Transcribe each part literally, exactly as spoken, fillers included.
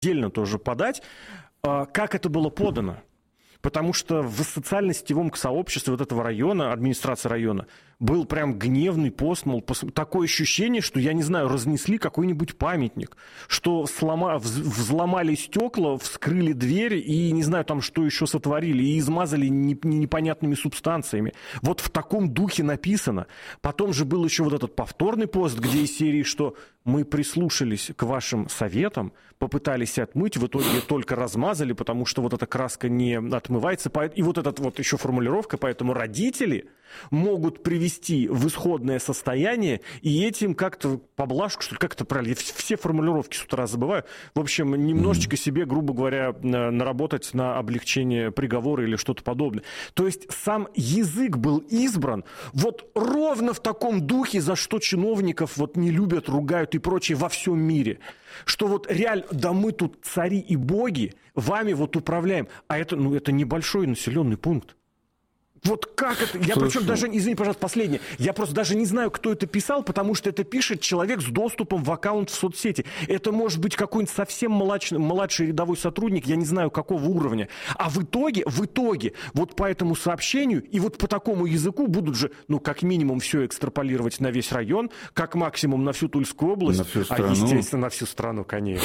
отдельно тоже подать, как это было подано. Потому что в социально-сетевом сообществе вот этого района, администрации района, был прям гневный пост, мол, такое ощущение, что, я не знаю, разнесли какой-нибудь памятник, что слома, взломали стекла, вскрыли дверь и, не знаю, там что еще сотворили, и измазали непонятными субстанциями. Вот в таком духе написано. Потом же был еще вот этот повторный пост, где из серии, что мы прислушались к вашим советам, попытались отмыть, в итоге только размазали, потому что вот эта краска не отмывается. И вот эта вот еще формулировка, поэтому родители могут привести в исходное состояние и этим как-то поблажку, что ли, как это правильно, я все формулировки с утра забываю. В общем, немножечко себе, грубо говоря, наработать на облегчение приговора или что-то подобное. То есть сам язык был избран вот ровно в таком духе, за что чиновников вот не любят, ругают и прочее во всем мире. Что вот реально, да мы тут цари и боги, вами вот управляем. А это, ну, это небольшой населенный пункт. Вот как это? Я Слушай. причем даже, извини, пожалуйста, последнее. Я просто даже не знаю, кто это писал, потому что это пишет человек с доступом в аккаунт в соцсети. Это может быть какой-нибудь совсем младший, младший рядовой сотрудник, я не знаю, какого уровня. А в итоге, в итоге, вот по этому сообщению и вот по такому языку будут же, ну, как минимум, все экстраполировать на весь район, как максимум на всю Тульскую область, на всю а, естественно, на всю страну, конечно.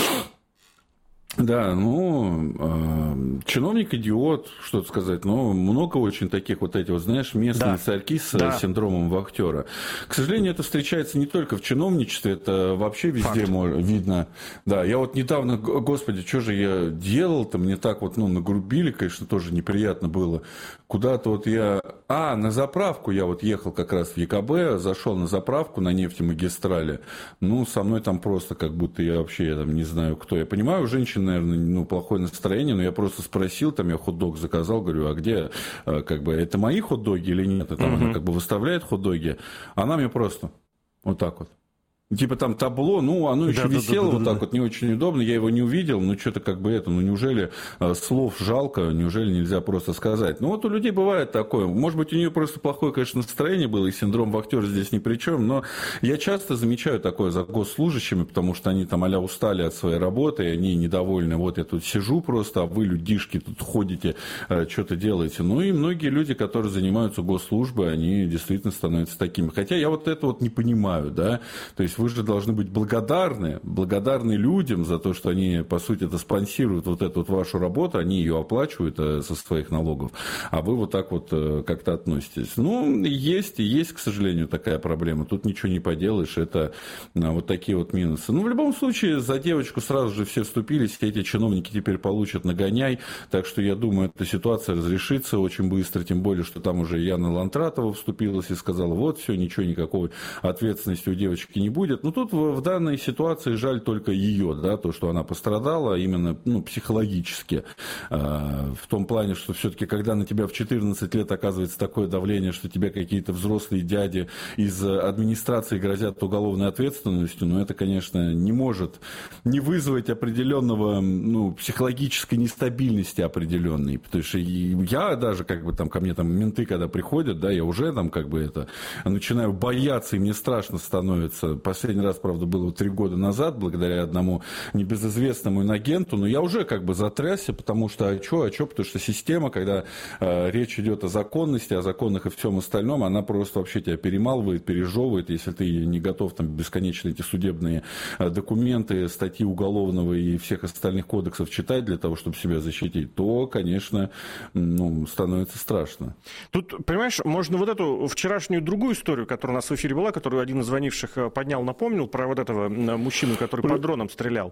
Да, ну, э, чиновник идиот, что-то сказать, но много очень таких вот этих, вот, знаешь, местные да. царьки с да. синдромом вахтера. К сожалению, это встречается не только в чиновничестве, это вообще везде можно, видно. Да, я вот недавно, господи, что же я делал-то, мне так вот, ну, нагрубили, конечно, тоже неприятно было. Куда-то вот я, а, на заправку я вот ехал как раз в ЕКБ, зашел на заправку на нефтемагистрали, ну, со мной там просто как будто я вообще, я там не знаю кто, я понимаю, у женщин, наверное, ну, плохое настроение, но я просто спросил, там я хот-дог заказал, говорю, а где, как бы, это мои хот-доги или нет? И там uh-huh. она как бы выставляет хот-доги, она мне просто вот так вот. Типа там табло, ну, оно еще да, висело да, да, вот да, так да. вот, не очень удобно, я его не увидел, ну, что-то как бы это, ну, неужели э, слов жалко, неужели нельзя просто сказать? Ну, вот у людей бывает такое, может быть, у нее просто плохое, конечно, настроение было, и синдром вахтера здесь ни при чем, но я часто замечаю такое за госслужащими, потому что они там а-ля устали от своей работы, и они недовольны, вот я тут сижу просто, а вы, людишки, тут ходите, э, что-то делаете. Ну, и многие люди, которые занимаются госслужбой, они действительно становятся такими. Хотя я вот это вот не понимаю, да, то есть вы же должны быть благодарны, благодарны людям за то, что они, по сути, это спонсируют вот эту вот вашу работу, они ее оплачивают со своих налогов, а вы вот так вот как-то относитесь. Ну, есть и есть, к сожалению, такая проблема. Тут ничего не поделаешь, это вот такие вот минусы. Ну, в любом случае, за девочку сразу же все вступились, эти чиновники теперь получат нагоняй, так что я думаю, эта ситуация разрешится очень быстро, тем более, что там уже Яна Лантратова вступилась и сказала, вот, все, ничего, никакой ответственности у девочки не будет. Ну, тут в данной ситуации жаль только ее, да, то, что она пострадала именно, ну, психологически, э, в том плане, что все-таки, когда на тебя в четырнадцать лет оказывается такое давление, что тебе какие-то взрослые дяди из администрации грозят уголовной ответственностью, ну, это, конечно, не может не вызвать определенного, ну, психологической нестабильности определенной, потому что я даже, как бы, там, ко мне там менты, когда приходят, да, я уже там, как бы, это, начинаю бояться, и мне страшно становится. Последний раз, правда, было три года назад, благодаря одному небезызвестному инагенту, но я уже как бы затрясся, потому что, а что, а что, потому что система, когда э, речь идет о законности, о законах и всем остальном, она просто вообще тебя перемалывает, пережевывает, если ты не готов там бесконечно эти судебные э, документы, статьи уголовного и всех остальных кодексов читать для того, чтобы себя защитить, то, конечно, ну, становится страшно. Тут, понимаешь, можно вот эту вчерашнюю другую историю, которая у нас в эфире была, которую один из звонивших поднял, напомнил, про вот этого мужчину, который по дронам стрелял.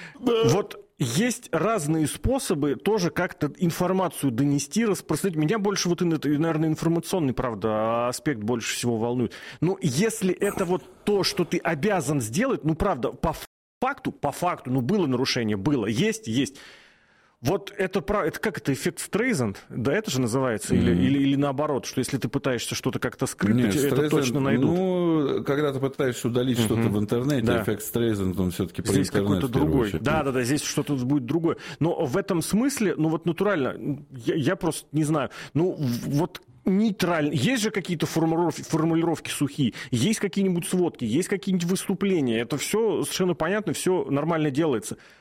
Вот есть разные способы тоже как-то информацию донести, распространить. Меня больше вот, наверное, информационный, правда, аспект больше всего волнует. Но если это вот то, что ты обязан сделать, ну, правда, по факту, по факту, ну, было нарушение, было, есть, есть. Вот это, это как это, эффект Стрейзанд? Да, это же называется? Или, mm-hmm. или, или наоборот, что если ты пытаешься что-то как-то скрыть, Нет, это Стрейзанд, точно найдут? Ну, когда ты пытаешься удалить mm-hmm. что-то в интернете, да. эффект Стрейзанд, он все-таки про здесь интернет. Здесь какой-то другой. Да-да-да, здесь что-то будет другое. Но в этом смысле, ну вот натурально, я, я просто не знаю, ну вот... нейтрально. Есть же какие-то формулировки, формулировки сухие, есть какие-нибудь сводки, есть какие-нибудь выступления. Это все совершенно понятно, все нормально делается.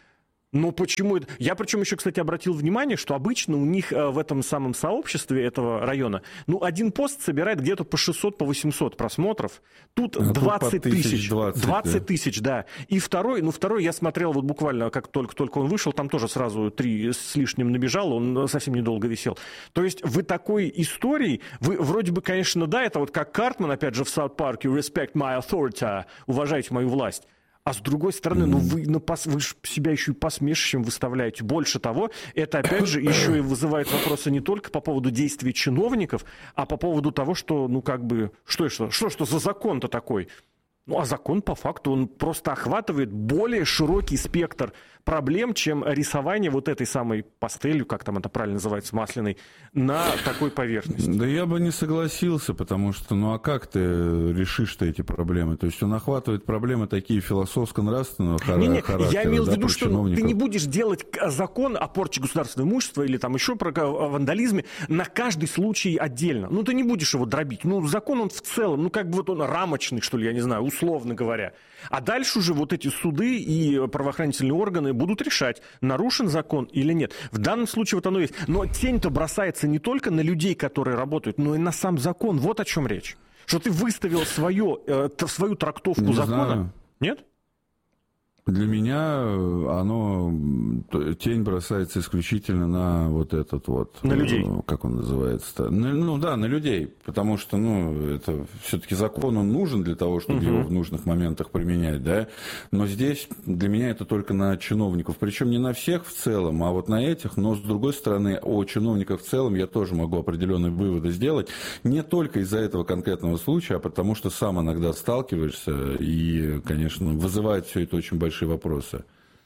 Ну, почему это? Я причем еще, кстати, обратил внимание, что обычно у них в этом самом сообществе этого района, ну, один пост собирает где-то по шестьсот, по восемьсот просмотров. Тут а двадцать тысяч. двадцать тысяч, да. И второй, ну, второй я смотрел вот буквально, как только, только он вышел, там тоже сразу три с лишним набежало, он совсем недолго висел. То есть вы такой истории, вы вроде бы, конечно, да, это вот как Картман, опять же, в Саут Парке, respect my authority, уважайте мою власть. А с другой стороны, ну вы, ну, пос, вы же себя еще и посмешищем выставляете. Больше того, это опять же еще и вызывает вопросы не только по поводу действий чиновников, а по поводу того, что, ну как бы, что что, что, что за закон-то такой? Ну а закон по факту, он просто охватывает более широкий спектр проблем, чем рисование вот этой самой пастелью, как там это правильно называется, масляной, на такой поверхности. Да я бы не согласился, потому что, ну а как ты решишь-то эти проблемы? То есть он охватывает проблемы такие философско-нравственного не, характера. Не, я имел да, в виду, что ты не будешь делать закон о порче государственного имущества или там еще про вандализме на каждый случай отдельно. Ну ты не будешь его дробить. Ну закон он в целом, ну как бы вот он рамочный, что ли, я не знаю, условно говоря. А дальше уже вот эти суды и правоохранительные органы будут решать, нарушен закон или нет. В данном случае вот оно есть. Но тень-то бросается не только на людей, которые работают, но и на сам закон. Вот о чем речь. Что ты выставил свое, э, свою трактовку не закона. Знаю. Нет? Для меня оно, тень бросается исключительно на вот этот вот... На людей. Как он называется-то? Ну да, на людей. Потому что, ну, это все-таки закон, он нужен для того, чтобы uh-huh. его в нужных моментах применять, да. Но здесь для меня это только на чиновников. Причем не на всех в целом, а вот на этих. Но, с другой стороны, о чиновниках в целом я тоже могу определенные выводы сделать. Не только из-за этого конкретного случая, а потому что сам иногда сталкиваешься. И, конечно, вызывает все это очень большие вопросы.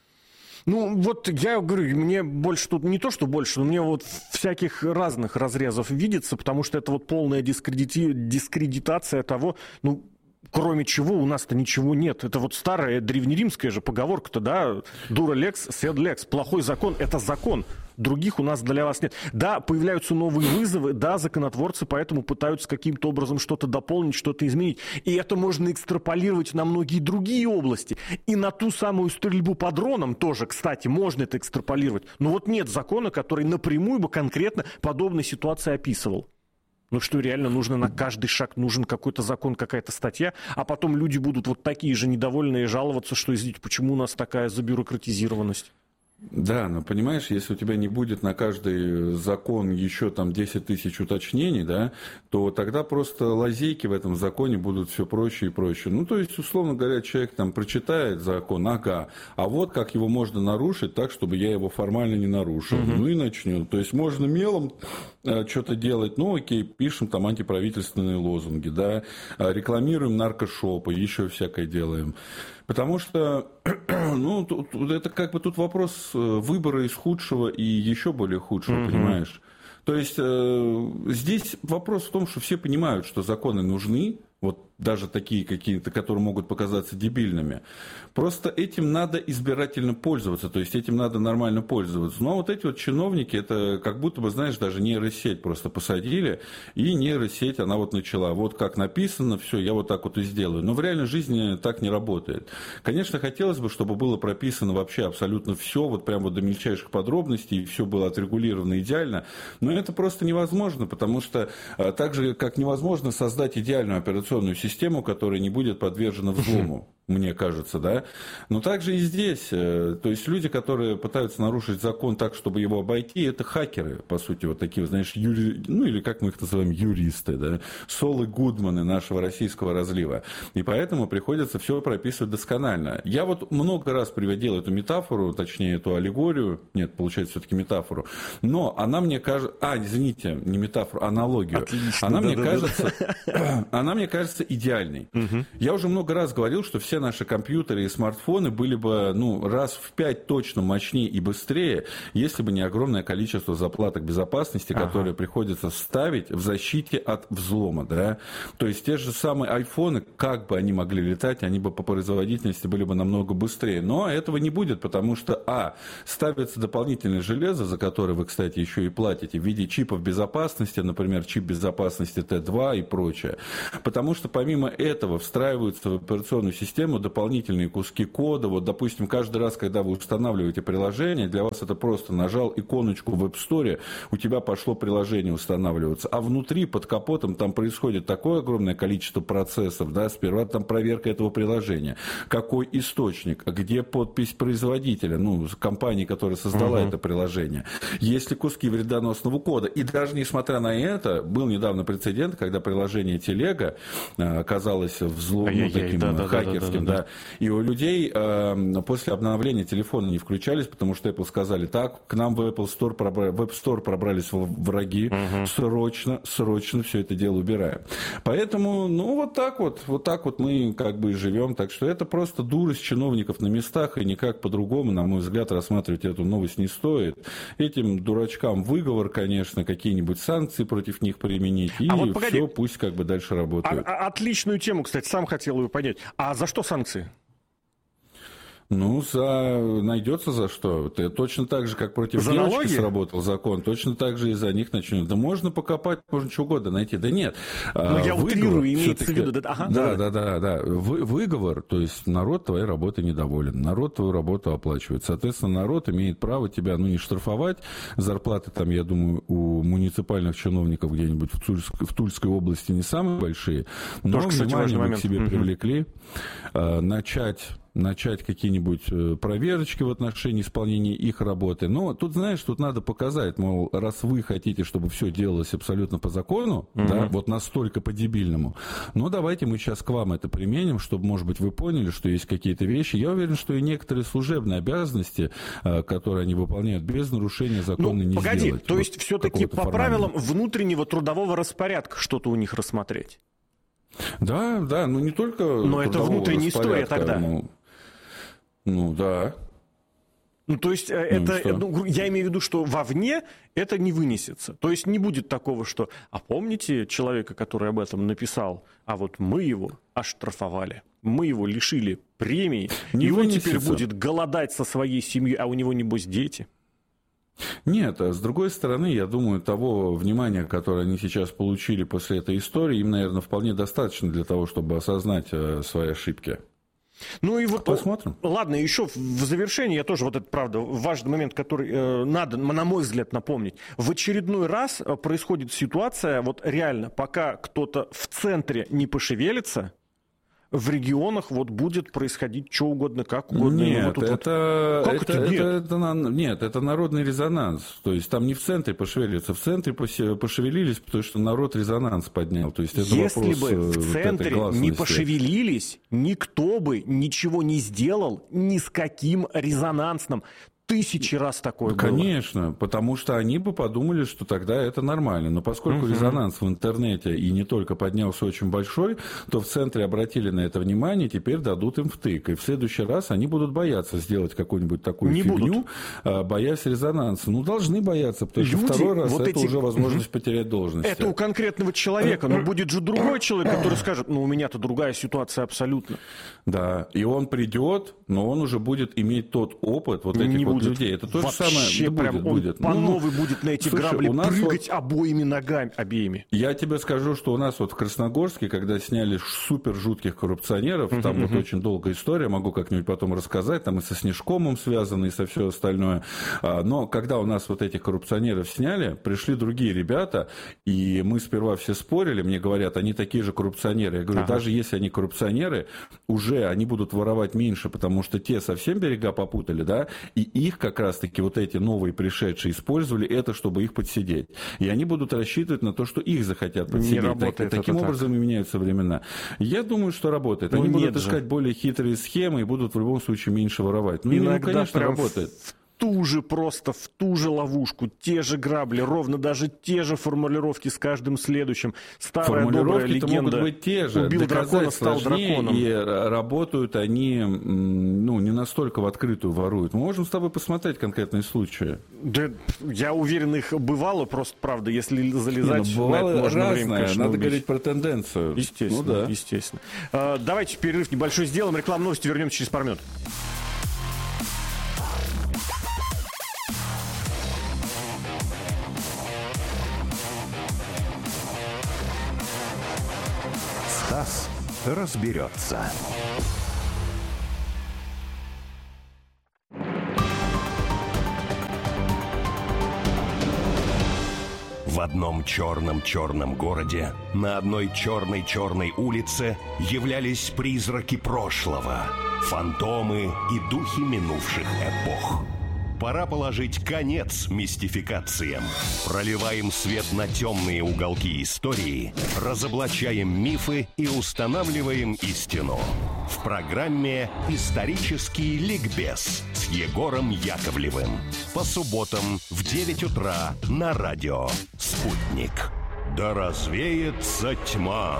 Ну, вот я говорю, мне больше тут, не то, что больше, но мне вот всяких разных разрезов видится, потому что это вот полная дискредити... дискредитация того, ну, кроме чего у нас-то ничего нет. Это вот старая древнеримская же поговорка-то, да, «Дура лекс, сед лекс». Плохой закон – это закон. Других у нас для вас нет. Да, появляются новые вызовы, да, законотворцы поэтому пытаются каким-то образом что-то дополнить, что-то изменить. И это можно экстраполировать на многие другие области. И на ту самую стрельбу по дронам тоже, кстати, можно это экстраполировать. Но вот нет закона, который напрямую бы конкретно подобной ситуации описывал. Ну что, реально нужно на каждый шаг, нужен какой-то закон, какая-то статья, а потом люди будут вот такие же недовольные жаловаться, что, извините, почему у нас такая забюрократизированность? Да, но понимаешь, если у тебя не будет на каждый закон еще там десять тысяч уточнений, да, то тогда просто лазейки в этом законе будут все проще и проще. Ну, то есть, условно говоря, человек там прочитает закон, ага, а вот как его можно нарушить так, чтобы я его формально не нарушил. Угу. Ну и начнем. То есть, можно мелом э, что-то делать, ну окей, пишем там антиправительственные лозунги, да, рекламируем наркошопы, еще всякое делаем. Потому что, ну, тут, это как бы тут вопрос выбора из худшего и еще более худшего, mm-hmm. понимаешь? То есть, э, здесь вопрос в том, что все понимают, что законы нужны, вот даже такие какие-то, которые могут показаться дебильными. Просто этим надо избирательно пользоваться, то есть этим надо нормально пользоваться. Но вот эти вот чиновники, это как будто бы, знаешь, даже нейросеть просто посадили, и нейросеть, она вот начала, вот как написано, все, я вот так вот и сделаю. Но в реальной жизни так не работает. Конечно, хотелось бы, чтобы было прописано вообще абсолютно все, вот прям вот до мельчайших подробностей, и все было отрегулировано идеально, но это просто невозможно, потому что так же, как невозможно создать идеальную операционную систему, систему, которая не будет подвержена взлому, мне кажется, да. Но также и здесь, то есть люди, которые пытаются нарушить закон так, чтобы его обойти, это хакеры, по сути, вот такие, знаешь, юри... ну или как мы их называем, юристы, да, Солы Гудманы нашего российского разлива. И поэтому приходится все прописывать досконально. Я вот много раз приводил эту метафору, точнее, эту аллегорию, нет, получается, все-таки метафору, но она мне кажется, а, извините, не метафору, аналогию. Отлично, она, да, мне да, кажется, да. она мне кажется идеальной. Угу. Я уже много раз говорил, что все наши компьютеры и смартфоны были бы, ну, раз в пять точно мощнее и быстрее, если бы не огромное количество заплаток безопасности, ага. которые приходится ставить в защите от взлома, да. То есть те же самые айфоны, как бы они могли летать, они бы по производительности были бы намного быстрее. Но этого не будет, потому что, а, ставится дополнительное железо, за которое вы, кстати, еще и платите, в виде чипов безопасности, например, чип безопасности Т два и прочее. Потому что помимо этого встраиваются в операционную систему систему дополнительные куски кода. Вот, допустим, каждый раз, когда вы устанавливаете приложение, для вас это просто нажал иконочку в App Store, у тебя пошло приложение устанавливаться. А внутри, под капотом, там происходит такое огромное количество процессов. Да? Сперва там проверка этого приложения. Какой источник? Где подпись производителя? Ну, компании, которая создала uh-huh. это приложение. Есть ли куски вредоносного кода? И даже несмотря на это, был недавно прецедент, когда приложение Телега оказалось взлом, ну, таким да, да, хакерским. Да, да, да, да. И у людей э, после обновления телефона не включались, потому что Apple сказали, так, к нам в Apple Store, в App Store пробрались враги, угу. срочно, срочно все это дело убираем. Поэтому, ну, вот так вот, вот так вот мы как бы и живем. Так что это просто дурость чиновников на местах, и никак по-другому, на мой взгляд, рассматривать эту новость не стоит. Этим дурачкам выговор, конечно, какие-нибудь санкции против них применить, и а вот все, пусть как бы дальше работают. А, отличную тему, кстати, сам хотел ее понять. А за что санкции? Ну, за... найдется за что. Это точно так же, как против за девочки налоги? Сработал закон, точно так же и за них начнут. Да можно покопать, можно что угодно найти. Да нет. Ну, я выговор, утрирую, имеется в виду. Да, ага, да, да, да, да. Вы, выговор, то есть народ твоей работы недоволен, народ твою работу оплачивает. Соответственно, народ имеет право тебя, ну, не штрафовать. Зарплаты там, я думаю, у муниципальных чиновников где-нибудь в Тульской, в Тульской области не самые большие. Но тоже, кстати, внимание вы к себе угу. привлекли. А, начать... начать какие-нибудь проверочки в отношении исполнения их работы. Но тут, знаешь, тут надо показать, мол, раз вы хотите, чтобы все делалось абсолютно по закону, mm-hmm. да, вот настолько по-дебильному, ну, давайте мы сейчас к вам это применим, чтобы, может быть, вы поняли, что есть какие-то вещи. Я уверен, что и некоторые служебные обязанности, которые они выполняют без нарушения закона, ну, не погоди, сделать. То вот есть все-таки по формального. Правилам внутреннего трудового распорядка что-то у них рассмотреть? Да, да, ну не только... Но это внутренняя история тогда. Ну, ну да. Ну, то есть, это, ну, я имею в виду, что вовне это не вынесется. То есть, не будет такого, что, а помните человека, который об этом написал, а вот мы его оштрафовали, мы его лишили премии, не и вынесется. Он теперь будет голодать со своей семьей, а у него, небось, дети. Нет, а с другой стороны, я думаю, того внимания, которое они сейчас получили после этой истории, им, наверное, вполне достаточно для того, чтобы осознать свои ошибки. Ну и вот посмотрим. Ладно, еще в завершении я тоже вот это, правда, важный момент, который э, надо, на мой взгляд, напомнить. В очередной раз происходит ситуация, вот реально, пока кто-то в центре не пошевелится, в регионах вот будет происходить что угодно, как угодно. Нет, вот тут это, вот... это, это, нет? Это, это, нет, это народный резонанс. То есть там не в центре пошевелиться, в центре пошевелились, потому что народ резонанс поднял. То есть это Если вопрос бы в центре вот не пошевелились, никто бы ничего не сделал ни с каким резонансным. Тысячи раз такое Конечно, было. Конечно, потому что они бы подумали, что тогда это нормально. Но поскольку uh-huh. резонанс в интернете и не только поднялся очень большой, то в центре обратили на это внимание, теперь дадут им втык. И в следующий раз они будут бояться сделать какую-нибудь такую не фигню, будут. боясь резонанса. Ну, должны бояться, потому что Люди, второй раз вот это эти... уже возможность uh-huh. потерять должность. Это у конкретного человека, но будет же другой человек, который скажет, ну, у меня-то другая ситуация абсолютно. Да, и он придет, но он уже будет иметь тот опыт вот этих вот людей. Это то же самое будет. будет. Он по ну, новой будет на эти слушай, грабли прыгать вот, обоими ногами, обеими. Я тебе скажу, что у нас вот в Красногорске, когда сняли супер жутких коррупционеров, uh-huh, там uh-huh. вот очень долгая история, могу как-нибудь потом рассказать, там и со Снежкомом связано, и со все остальное. Но когда у нас вот этих коррупционеров сняли, пришли другие ребята, и мы сперва все спорили, мне говорят, они такие же коррупционеры. Я говорю, uh-huh. даже если они коррупционеры, уже они будут воровать меньше, потому что те совсем берега попутали, да, и их как раз-таки вот эти новые пришедшие использовали это, чтобы их подсидеть. И они будут рассчитывать на то, что их захотят подсидеть. Не работает так, таким образом так. И меняются времена. Я думаю, что работает. Ну, они будут искать же. более хитрые схемы и будут в любом случае меньше воровать. Ну, иногда, ну конечно, прям работает. В ту же просто, в ту же ловушку, те же грабли, ровно даже те же формулировки с каждым следующим. Старая добрая легенда. Могут быть те же. Убил дракона, стал драконом. И работают они, ну, не настолько в открытую воруют. Мы можем с тобой посмотреть конкретные случаи. Да, я уверен, их бывало, просто, правда, если залезать, не, ну, бывало на это можно разное. Время, конечно, Надо убить. Говорить про тенденцию. Естественно, ну, да. естественно. А, давайте перерыв небольшой сделаем. Рекламные новости, вернемся через пару минут. Стас разберется. В одном черном-черном городе на одной черной-черной улице являлись призраки прошлого, фантомы и духи минувших эпох. Пора положить конец мистификациям. Проливаем свет на темные уголки истории, разоблачаем мифы и устанавливаем истину. В программе «Исторический ликбез» с Егором Яковлевым. По субботам в девять утра на радио «Спутник». Да развеется тьма.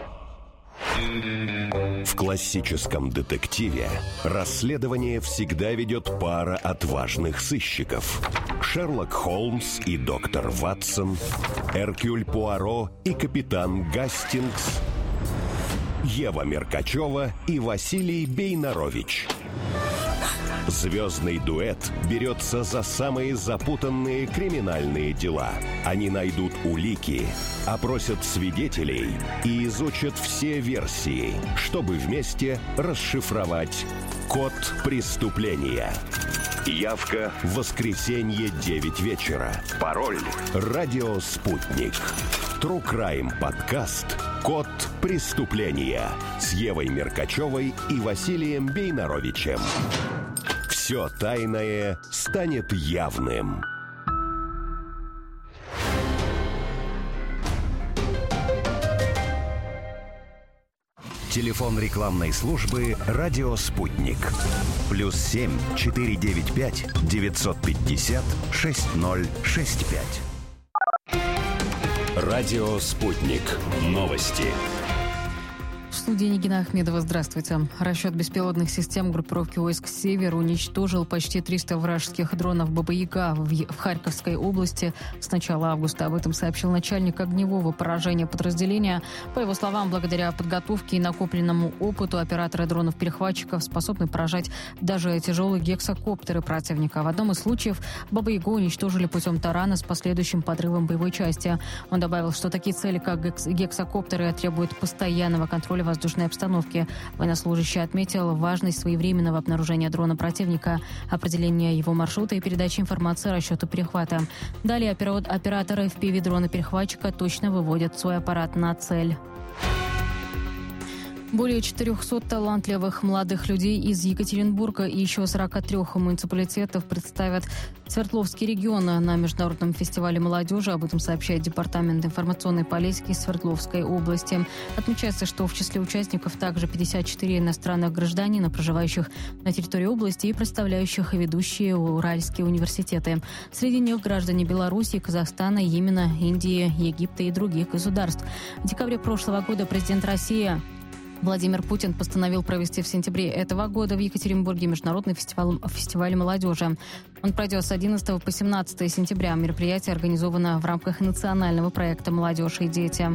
В классическом детективе расследование всегда ведет пара отважных сыщиков. Шерлок Холмс и доктор Ватсон, Эркюль Пуаро и капитан Гастингс, Ева Меркачева и Василий Бейнарович. Звездный дуэт берется за самые запутанные криминальные дела. Они найдут улики, опросят свидетелей и изучат все версии, чтобы вместе расшифровать код преступления. Явка в воскресенье девять вечера. Пароль «Радио Спутник». True Crime подкаст «Код преступления» с Евой Меркачевой и Василием Бейнаровичем. Все тайное станет явным. Телефон рекламной службы «Радио Спутник». Плюс семь четыре девять пять девятьсот пятьдесят шесть ноль шесть пять. Радио «Спутник». Новости. В студии Нигина Ахмедова. Здравствуйте. Расчет беспилотных систем группировки войск «Север» уничтожил почти триста вражеских дронов ББ-Яга в Харьковской области с начала августа. Об этом сообщил начальник огневого поражения подразделения. По его словам, благодаря подготовке и накопленному опыту операторы дронов-перехватчиков способны поражать даже тяжелые гексакоптеры противника. В одном из случаев ББ-Ягу уничтожили путем тарана с последующим подрывом боевой части. Он добавил, что такие цели, как гексакоптеры, требуют постоянного контроля воздушной обстановки. Военнослужащий отметил важность своевременного обнаружения дрона противника, определения его маршрута и передачи информации расчету перехвата. Далее операторы эф пи ви-дрона-перехватчика точно выводят свой аппарат на цель. Более четырехсот талантливых молодых людей из Екатеринбурга и еще сорока трёх муниципалитетов представят Свердловский регион на Международном фестивале молодежи. Об этом сообщает Департамент информационной политики Свердловской области. Отмечается, что в числе участников также пятьдесят четыре иностранных гражданина, проживающих на территории области и представляющих ведущие уральские университеты. Среди них граждане Беларуси, Казахстана, Йемена, Индии, Египта и других государств. В декабре прошлого года президент России Владимир Путин постановил провести в сентябре этого года в Екатеринбурге международный фестиваль, фестиваль молодежи. Он пройдет с одиннадцатого по семнадцатое сентября. Мероприятие организовано в рамках национального проекта «Молодежь и дети».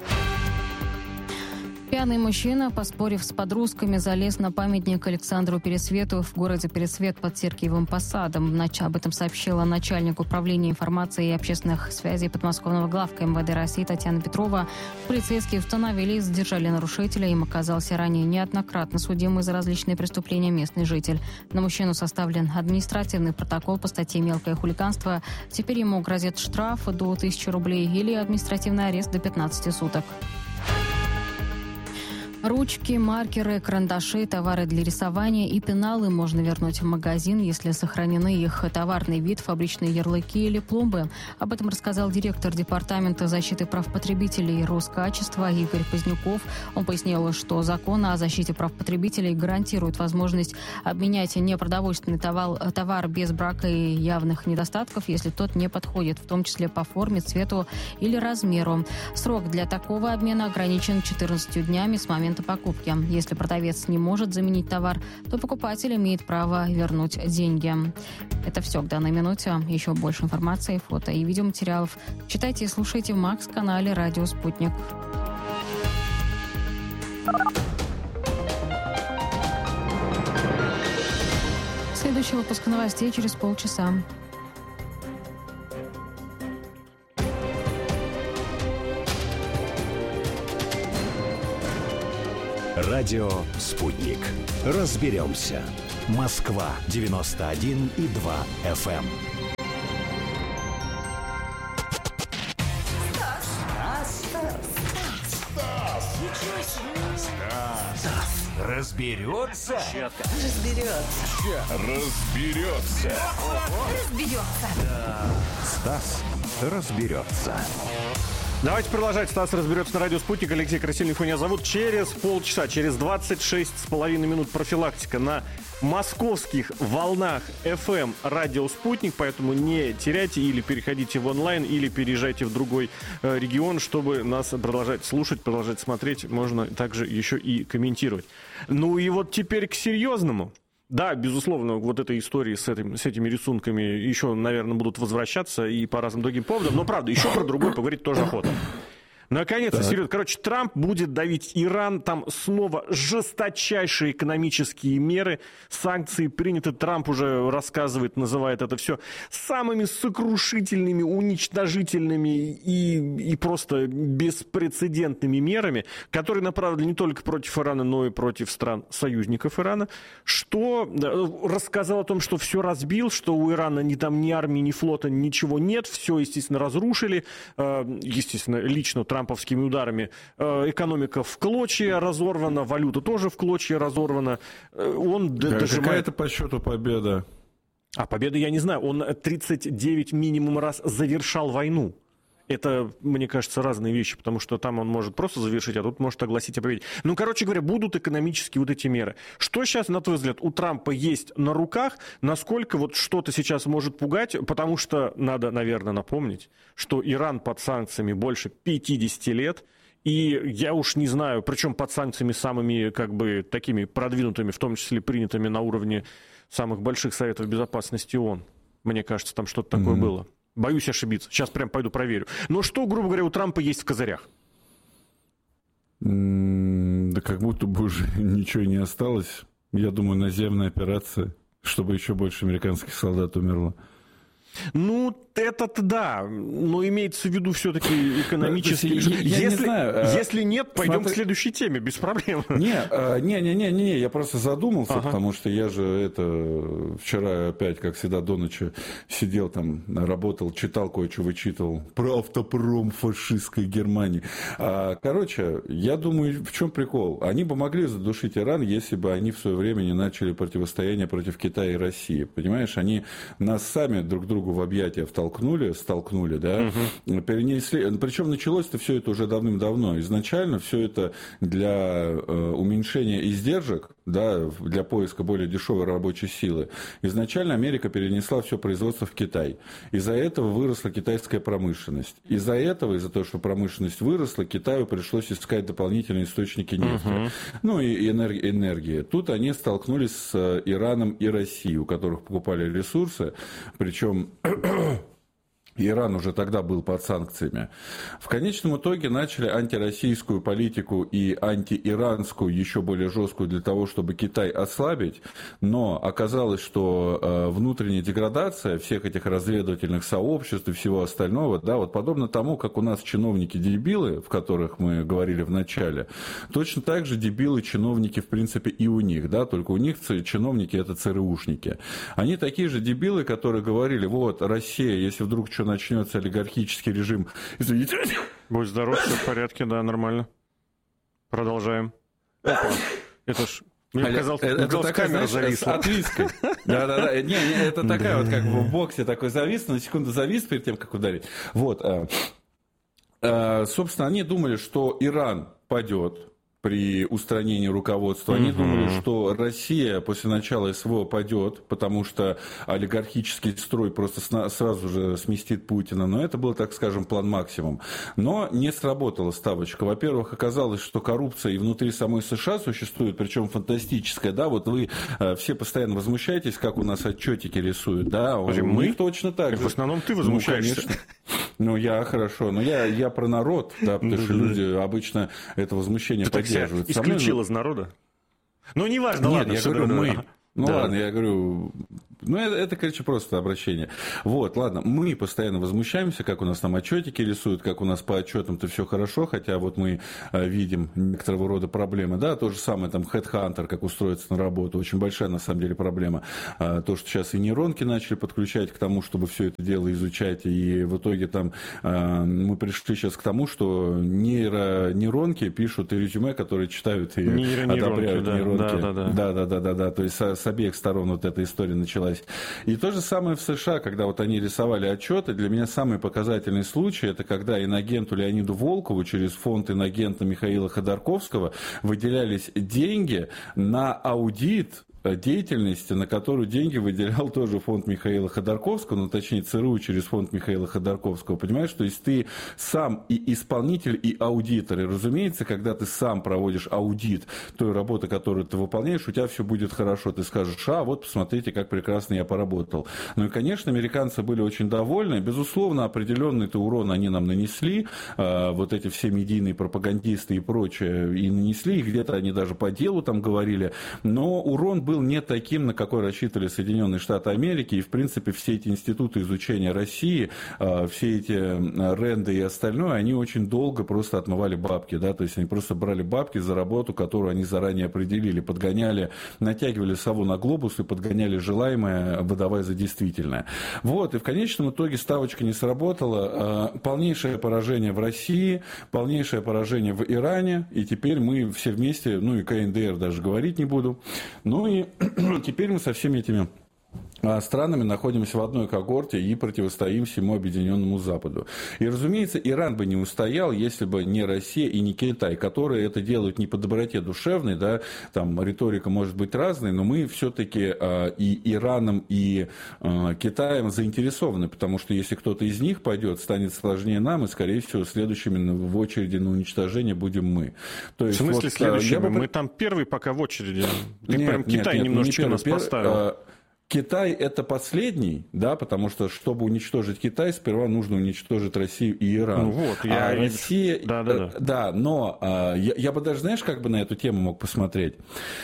Пьяный мужчина, поспорив с подростками, залез на памятник Александру Пересвету в городе Пересвет под Сергиевым Посадом. Об этом сообщила начальник управления информации и общественных связей подмосковного главка эм вэ дэ России Татьяна Петрова. Полицейские установили и задержали нарушителя. Им оказался ранее неоднократно судимый за различные преступления местный житель. На мужчину составлен административный протокол по статье «Мелкое хулиганство». Теперь ему грозит штраф до тысячи рублей или административный арест до пятнадцати суток. Ручки, маркеры, карандаши, товары для рисования и пеналы можно вернуть в магазин, если сохранены их товарный вид, фабричные ярлыки или пломбы. Об этом рассказал директор Департамента защиты прав потребителей Роскачества Игорь Поздняков. Он пояснил, что закон о защите прав потребителей гарантирует возможность обменять непродовольственный товар, товар без брака и явных недостатков, если тот не подходит, в том числе по форме, цвету или размеру. Срок для такого обмена ограничен четырнадцатью днями с момента покупки. Если продавец не может заменить товар, то покупатель имеет право вернуть деньги. Это все к данной минуте. Еще больше информации, фото и видеоматериалов читайте и слушайте в Макс-канале «Радио Спутник». Следующий выпуск новостей через полчаса. Радио «Спутник». Разберемся. Москва девяносто один и два эф эм. Разберется? Разберется. Разберется. Разберется. Стас разберется. Давайте продолжать. Стас разберется на радио «Спутник». Алексей Красильников меня зовут. Через полчаса, через двадцать шесть с половиной минут профилактика на московских волнах эф эм радио «Спутник». Поэтому не теряйте или переходите в онлайн, или переезжайте в другой э, регион, чтобы нас продолжать слушать, продолжать смотреть. Можно также еще и комментировать. Ну и вот теперь к серьезному. Да, безусловно, вот этой истории с, этим, с этими рисунками еще, наверное, будут возвращаться и по разным другим поводам. Но, правда, еще про другое поговорить тоже охота. Наконец-то, серьезно. Короче, Трамп будет давить Иран. Там снова жесточайшие экономические меры. Санкции приняты. Трамп уже рассказывает, называет это все самыми сокрушительными, уничтожительными и, и просто беспрецедентными мерами, которые направлены не только против Ирана, но и против стран-союзников Ирана. Что рассказал о том, что все разбил, что у Ирана ни там ни армии, ни флота, ничего нет. Все, естественно, разрушили. Естественно, лично Трамп трамповскими ударами. Экономика в клочья разорвана, валюта тоже в клочья разорвана. Он да, дожимает... Какая это по счету победа? А победа я не знаю. Он тридцать девять минимум раз завершал войну. Это, мне кажется, разные вещи, потому что там он может просто завершить, а тут может огласить о победе. Ну, короче говоря, будут экономические вот эти меры. Что сейчас, на твой взгляд, у Трампа есть на руках? Насколько вот что-то сейчас может пугать? Потому что надо, наверное, напомнить, что Иран под санкциями больше пятьдесят лет. И я уж не знаю, причем под санкциями самыми, как бы, такими продвинутыми, в том числе принятыми на уровне самых больших Советов Безопасности ООН. Мне кажется, там что-то такое mm-hmm. было. Боюсь ошибиться. Сейчас прям пойду проверю. Но что, грубо говоря, у Трампа есть в козырях? Да как будто бы уже ничего не осталось. Я думаю, наземная операция, чтобы еще больше американских солдат умерло. Ну, это-то да, но имеется в виду все-таки экономически. Я, я если, не знаю. Если нет, пойдем Смотри... к следующей теме, без проблем. Не, не, не, не, не, я просто задумался, ага. потому что я же это вчера опять, как всегда, до ночи сидел там, работал, читал кое-что, вычитывал про автопром фашистской Германии. Короче, я думаю, в чем прикол? Они бы могли задушить Иран, если бы они в свое время не начали противостояние против Китая и России. Понимаешь, они нас сами друг другу в объятия втолкнули, столкнули, да, угу. перенесли. Причем началось-то все это уже давным-давно. Изначально все это для э, уменьшения издержек, да, для поиска более дешевой рабочей силы. Изначально Америка перенесла все производство в Китай. Из-за этого выросла китайская промышленность. Из-за этого, из-за того, что промышленность выросла, Китаю пришлось искать дополнительные источники нефти. Угу. Ну и энергии, энергии. Тут они столкнулись с Ираном и Россией, у которых покупали ресурсы, причем Иран уже тогда был под санкциями. В конечном итоге начали антироссийскую политику и антииранскую, еще более жесткую, для того, чтобы Китай ослабить. Но оказалось, что внутренняя деградация всех этих разведывательных сообществ и всего остального, да, вот подобно тому, как у нас чиновники-дебилы, в которых мы говорили в начале, точно так же дебилы-чиновники, в принципе, и у них, да, только у них чиновники – это ЦРУшники. Они такие же дебилы, которые говорили, вот, Россия, если вдруг что начнется олигархический режим. Извините. Будь здоров, все в порядке, да, нормально. Продолжаем. Опа. Это ж... Мне казалось, это, это такая, камера знаешь, зависла. С отвиской. Да-да-да. Не, не, это такая вот, как в боксе, такой завис, на секунду завис перед тем, как ударить. Вот. Собственно, они думали, что Иран падет при устранении руководства. Они mm-hmm. думали, что Россия после начала СВО падет, потому что олигархический строй просто сразу же сместит Путина. Но это был, так скажем, план максимум. Но не сработала ставочка. Во-первых, оказалось, что коррупция и внутри самой США существует, причем фантастическая. Да, вот вы все постоянно возмущаетесь, как у нас отчетики рисуют. Да, у них точно так же. В основном ты возмущаешься. Ну, конечно. Ну, я хорошо, но я, я про народ, да, потому что люди обычно это возмущение поддерживают. Ты исключил из народа? Ну, неважно, Нет, ладно. я говорю, мы. Ну, да. ладно, я говорю, Ну, это, это, короче, просто обращение. Вот, ладно, мы постоянно возмущаемся, как у нас там отчетики рисуют, как у нас по отчетам-то все хорошо, хотя вот мы э, видим некоторого рода проблемы, да, то же самое там Headhunter, как устроиться на работу, очень большая на самом деле проблема. А, то, что сейчас и нейронки начали подключать к тому, чтобы все это дело изучать, и в итоге там а, мы пришли сейчас к тому, что нейронки пишут и резюме, которые читают и одобряют да. нейронки. Да, да, да. Да, да, да, да, да, то есть с, с обеих сторон вот эта история началась. И то же самое в США, когда вот они рисовали отчеты, для меня самый показательный случай, это когда инагенту Леониду Волкову через фонд инагента Михаила Ходорковского выделялись деньги на аудит деятельности, на которую деньги выделял тоже фонд Михаила Ходорковского, ну, точнее, ЦРУ через фонд Михаила Ходорковского, понимаешь, то есть ты сам и исполнитель, и аудитор, и, разумеется, когда ты сам проводишь аудит той работы, которую ты выполняешь, у тебя все будет хорошо, ты скажешь, а, вот, посмотрите, как прекрасно я поработал. Ну, и, конечно, американцы были очень довольны, безусловно, определенный-то урон они нам нанесли, вот эти все медийные пропагандисты и прочее, и нанесли, и где-то они даже по делу там говорили, но урон был был не таким, на какой рассчитывали Соединенные Штаты Америки, и, в принципе, все эти институты изучения России, все эти ренды и остальное, они очень долго просто отмывали бабки, да, то есть они просто брали бабки за работу, которую они заранее определили, подгоняли, натягивали сову на глобус и подгоняли желаемое, выдавая за действительное. Вот, и в конечном итоге ставочка не сработала, полнейшее поражение в России, полнейшее поражение в Иране, и теперь мы все вместе, ну и КНДР даже говорить не буду, ну и теперь мы со всеми этими странами находимся в одной когорте и противостоим всему объединенному Западу. И, разумеется, Иран бы не устоял, если бы не Россия и не Китай, которые это делают не по доброте душевной, да, там риторика может быть разной, но мы все-таки э, и Ираном, и э, Китаем заинтересованы, потому что если кто-то из них пойдет, станет сложнее нам, и, скорее всего, следующими в очереди на уничтожение будем мы. То есть, в смысле вот, следующими? бы... Мы там первый пока в очереди. Ты нет, прям Китай нет, нет, немножечко не нас первый, поставил. Китай – это последний, да, потому что, чтобы уничтожить Китай, сперва нужно уничтожить Россию и Иран. Ну вот, я... А Россия… Да, да, да. Да, но я, я бы даже, знаешь, как бы на эту тему мог посмотреть?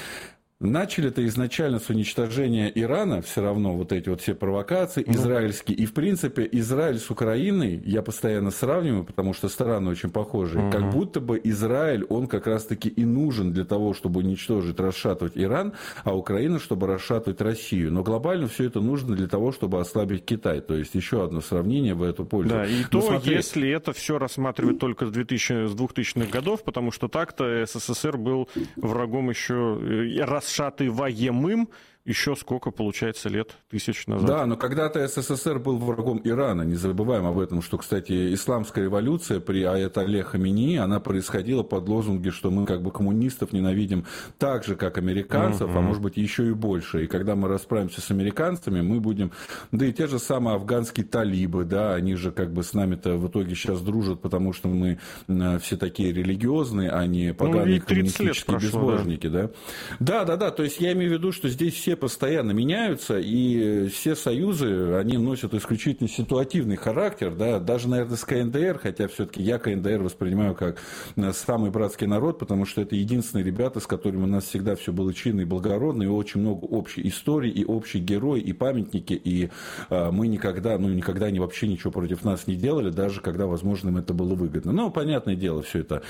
Начали-то изначально с уничтожения Ирана, все равно вот эти вот все провокации израильские. И, в принципе, Израиль с Украиной я постоянно сравниваю, потому что страны очень похожие. Uh-huh. Как будто бы Израиль, он как раз-таки и нужен для того, чтобы уничтожить, расшатывать Иран, а Украина, чтобы расшатывать Россию. Но глобально все это нужно для того, чтобы ослабить Китай. То есть еще одно сравнение в эту пользу. Да, и Но то, смотри... если это все рассматривать только с двухтысячных годов, потому что так-то СССР был врагом еще раз расшатываемым еще сколько, получается, лет, тысяч назад. Да, но когда-то СССР был врагом Ирана, не забываем об этом, что, кстати, исламская революция при Аятолле Хаменеи, она происходила под лозунги, что мы как бы коммунистов ненавидим так же, как американцев, uh-huh. а может быть еще и больше. И когда мы расправимся с американцами, мы будем, да и те же самые афганские талибы, да, они же как бы с нами-то в итоге сейчас дружат, потому что мы все такие религиозные, а не поганые ну, коммунистические прошло, безбожники, да. да. Да, да, да, то есть я имею в виду, что здесь все постоянно меняются, и все союзы, они носят исключительно ситуативный характер, да, даже, наверное, с КНДР, хотя все-таки я КНДР воспринимаю как самый братский народ, потому что это единственные ребята, с которыми у нас всегда все было чинно и благородно, и очень много общей истории, и общий герой, и памятники, и а, мы никогда, ну, никогда они вообще ничего против нас не делали, даже когда, возможно, им это было выгодно. Но, понятное дело, все это...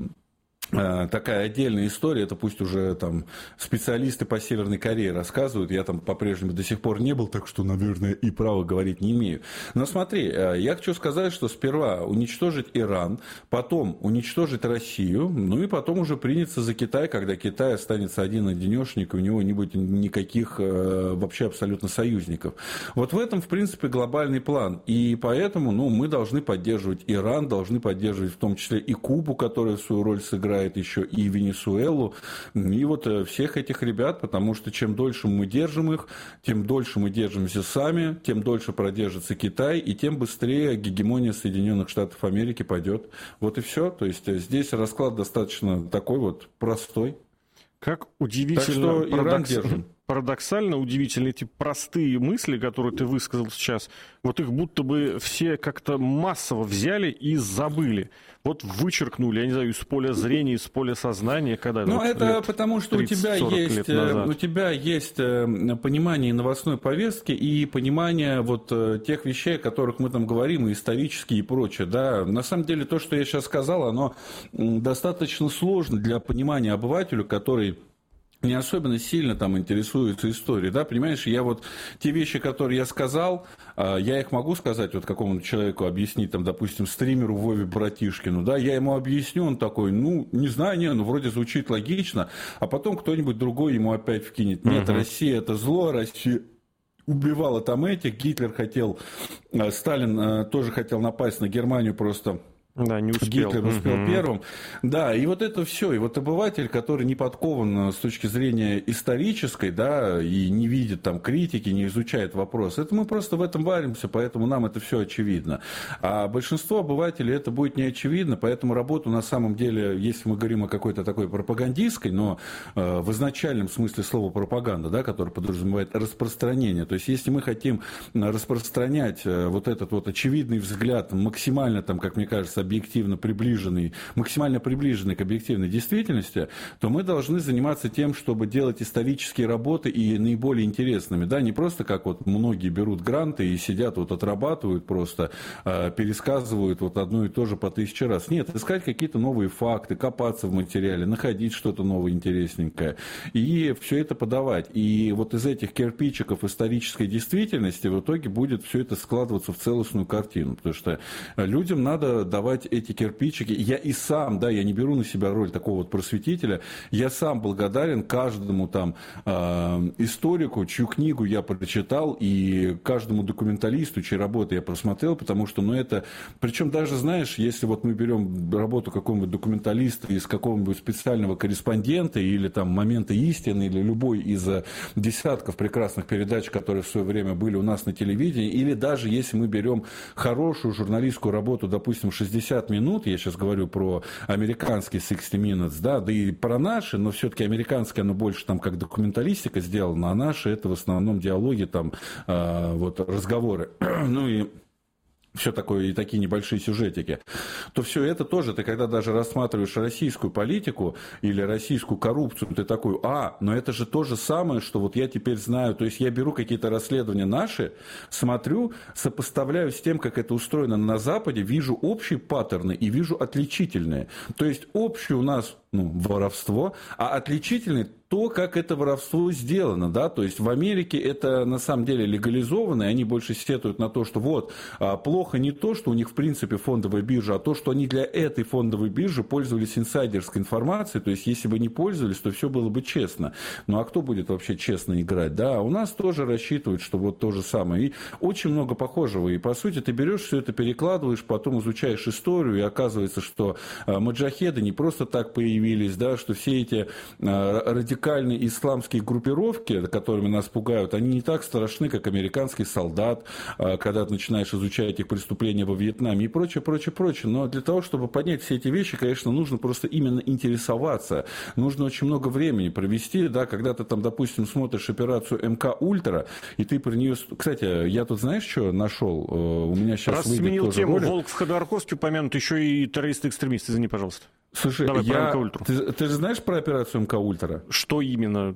Такая отдельная история, это пусть уже там специалисты по Северной Корее рассказывают, я там по-прежнему до сих пор не был, так что, наверное, и права говорить не имею. Но смотри, я хочу сказать, что сперва уничтожить Иран, потом уничтожить Россию, ну и потом уже приняться за Китай, когда Китай останется один-одинешник, и у него не будет никаких вообще абсолютно союзников. Вот в этом, в принципе, глобальный план. И поэтому, ну, мы должны поддерживать Иран, должны поддерживать в том числе и Кубу, которая свою роль сыграет, еще и Венесуэлу, и вот всех этих ребят, потому что чем дольше мы держим их, тем дольше мы держимся сами, тем дольше продержится Китай, и тем быстрее гегемония Соединенных Штатов Америки пойдет. Вот и все. То есть здесь расклад достаточно такой вот простой. Как удивительно, так что Иран держим. парадоксально, удивительно, эти простые мысли, которые ты высказал сейчас, вот их будто бы все как-то массово взяли и забыли. Вот вычеркнули, я не знаю, из поля зрения, из поля сознания, когда... Ну, вот это потому, что у тебя, есть, у тебя есть понимание новостной повестки и понимание вот тех вещей, о которых мы там говорим, и исторические, и прочее. Да? На самом деле, то, что я сейчас сказал, оно достаточно сложно для понимания обывателю, который... не особенно сильно там интересуется историей, да, понимаешь, я вот те вещи, которые я сказал, я их могу сказать вот какому-то человеку, объяснить, там, допустим, стримеру Вове Братишкину, да, я ему объясню, он такой, ну, не знаю, не, ну, вроде звучит логично, а потом кто-нибудь другой ему опять вкинет, нет, uh-huh. Россия это зло, Россия убивала там этих, Гитлер хотел, Сталин тоже хотел напасть на Германию просто... Да, не успел. Гитлер успел угу. первым. Да, и вот это все. И вот обыватель, который не подкован с точки зрения исторической, да, и не видит там критики, не изучает вопрос, это мы просто в этом варимся, поэтому нам это все очевидно. А большинство обывателей это будет не очевидно, поэтому работу на самом деле, если мы говорим о какой-то такой пропагандистской, но э, в изначальном смысле слова пропаганда, да, которая подразумевает распространение, то есть если мы хотим распространять э, вот этот вот очевидный взгляд, максимально там, как мне кажется, объективно приближенный, максимально приближенный к объективной действительности, то мы должны заниматься тем, чтобы делать исторические работы и наиболее интересными. Да, не просто как вот многие берут гранты и сидят, вот отрабатывают просто, э, пересказывают вот одно и то же по тысяче раз. Нет, искать какие-то новые факты, копаться в материале, находить что-то новое интересненькое и все это подавать. И вот из этих кирпичиков исторической действительности в итоге будет все это складываться в целостную картину. Потому что людям надо давать эти кирпичики. Я и сам, да, я не беру на себя роль такого вот просветителя, я сам благодарен каждому там э, историку, чью книгу я прочитал, и каждому документалисту, чьи работы я просмотрел, потому что, ну, это, причем даже, знаешь, если вот мы берем работу какого-нибудь документалиста из какого-нибудь специального корреспондента, или там «Момента истины», или любой из десятков прекрасных передач, которые в свое время были у нас на телевидении, или даже если мы берем хорошую журналистскую работу, допустим, шестьдесят минут, я сейчас говорю про американский шестьдесят minutes, да, да и про наши, но все-таки американское, оно больше там как документалистика сделано, а наши это в основном диалоги, там, э, вот, разговоры, ну и все такое, и такие небольшие сюжетики, то все это тоже, ты когда даже рассматриваешь российскую политику или российскую коррупцию, ты такой, а, но это же то же самое, что вот я теперь знаю, то есть я беру какие-то расследования наши, смотрю, сопоставляю с тем, как это устроено на Западе, вижу общие паттерны и вижу отличительные. То есть общее у нас, ну, воровство, а отличительные то, как это воровство сделано, да, то есть в Америке это на самом деле легализовано, и они больше сетуют на то, что вот, плохо не то, что у них в принципе фондовая биржа, а то, что они для этой фондовой биржи пользовались инсайдерской информацией, то есть если бы не пользовались, то все было бы честно. Ну а кто будет вообще честно играть, да, у нас тоже рассчитывают, что вот то же самое, и очень много похожего, и по сути ты берешь все это, перекладываешь, потом изучаешь историю, и оказывается, что маджахеды не просто так появились, да, что все эти радикальные радикальные исламские группировки, которыми нас пугают, они не так страшны, как американский солдат, когда ты начинаешь изучать их преступления во Вьетнаме и прочее, прочее, прочее. Но для того, чтобы поднять все эти вещи, конечно, нужно просто именно интересоваться. Нужно очень много времени провести, да, когда ты там, допустим, смотришь операцию эм ка Ультра, и ты про нее... Кстати, я тут, знаешь, что нашел? У меня сейчас Раз выйдет сменил тоже тему, ролик. Волк в Ходорковске упомянут, еще и террористы-экстремисты, извини, пожалуйста. Слушай, Давай я... про эм ка Ультру. Ты, ты же знаешь про операцию эм ка Ультра? Что именно?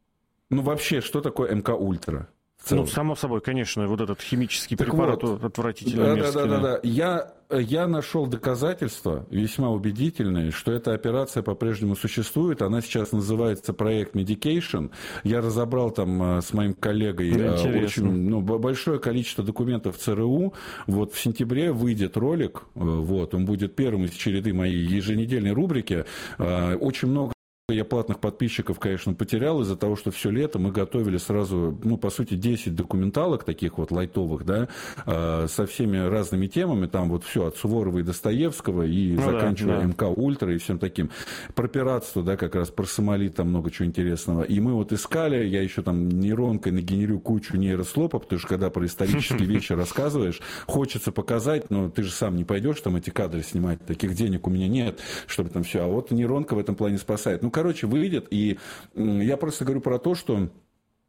Ну, вообще, что такое эм ка Ультра? Ну, само собой, конечно, вот этот химический так препарат вот, отвратительный, да, мерзкий. Да, да, да, да. Я, я нашел доказательства весьма убедительные, что эта операция по-прежнему существует. Она сейчас называется проект Medication. Я разобрал там с моим коллегой Интересно. очень ну, большое количество документов ЦРУ. Вот в сентябре выйдет ролик. Вот, он будет первым из череды моей еженедельной рубрики. Очень много я платных подписчиков, конечно, потерял из-за того, что все лето мы готовили сразу, ну, по сути, десять документалок таких вот лайтовых, да, со всеми разными темами, там вот все от Суворова и Достоевского и ну, заканчивая да, да. эм ка Ультра и всем таким. Про пиратство, да, как раз про Сомали там много чего интересного. И мы вот искали, я еще там нейронкой нагенерю кучу нейрослопа, потому что когда про исторические вещи рассказываешь, хочется показать, но ты же сам не пойдешь там эти кадры снимать, таких денег у меня нет, чтобы там все. А вот нейронка в этом плане спасает. Ну, короче, выйдет, и я просто говорю про то, что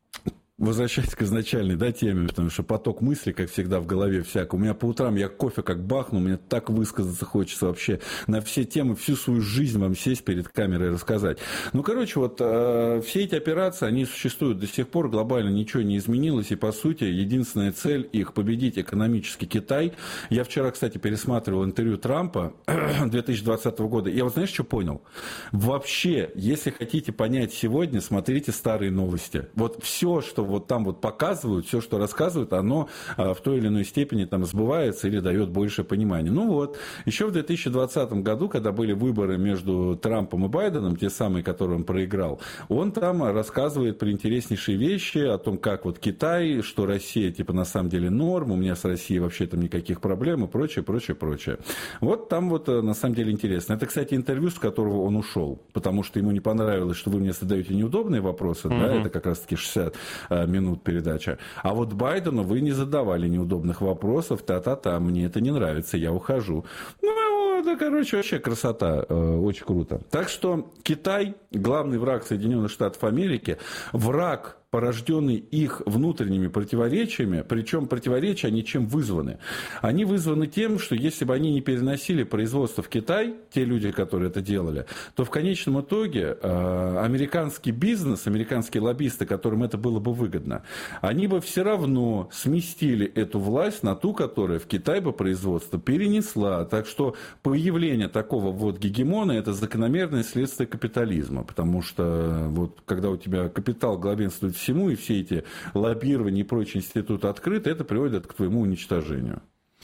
возвращаясь к изначальной, да, теме, потому что поток мыслей, как всегда, в голове всяко. У меня по утрам я кофе как бахну, мне так высказаться хочется вообще на все темы, всю свою жизнь вам сесть перед камерой и рассказать. Ну, короче, вот э, все эти операции, они существуют до сих пор, глобально ничего не изменилось, и, по сути, единственная цель их победить экономически Китай. Я вчера, кстати, пересматривал интервью Трампа две тысячи двадцатого года. Я вот знаешь, что понял? Вообще, если хотите понять сегодня, смотрите старые новости. Вот все, что вот там вот показывают, все, что рассказывают, оно в той или иной степени там сбывается или дает больше понимания. Ну вот, еще в две тысячи двадцатом году, когда были выборы между Трампом и Байденом, те самые, которые он проиграл, он там рассказывает про интереснейшие вещи о том, как вот Китай, что Россия типа на самом деле норм, у меня с Россией вообще там никаких проблем и прочее, прочее, прочее. Вот там вот на самом деле интересно. Это, кстати, интервью, с которого он ушел, потому что ему не понравилось, что вы мне задаете неудобные вопросы, mm-hmm. да, это как раз-таки шестьдесят минут передача. А вот Байдену вы не задавали неудобных вопросов, та-та-та, мне это не нравится, я ухожу. Ну, да, короче, вообще красота, очень круто. Так что Китай, главный враг Соединенных Штатов Америки, враг, порожденный их внутренними противоречиями, причем противоречия, они чем вызваны? Они вызваны тем, что если бы они не переносили производство в Китай, те люди, которые это делали, то в конечном итоге э, американский бизнес, американские лоббисты, которым это было бы выгодно, они бы все равно сместили эту власть на ту, которая в Китай бы производство перенесла. Так что появление такого вот гегемона – это закономерное следствие капитализма, потому что вот, когда у тебя капитал главенствует всему, и все эти лоббирования и прочие институты открыты, это приводит к твоему уничтожению.